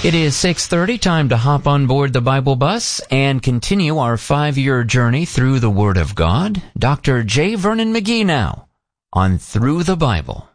It is 6:30, time to hop on board the Bible bus and continue our 5-year journey through the Word of God. Dr. J. Vernon McGee now on Through the Bible.